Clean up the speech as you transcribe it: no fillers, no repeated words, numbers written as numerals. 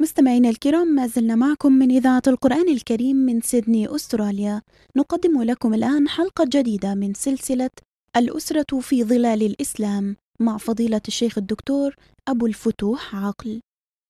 مستمعينا الكرام، ما زلنا معكم من إذاعة القرآن الكريم من سيدني أستراليا. نقدم لكم الآن حلقة جديدة من سلسلة الأسرة في ظلال الإسلام مع فضيلة الشيخ الدكتور أبو الفتوح عقل.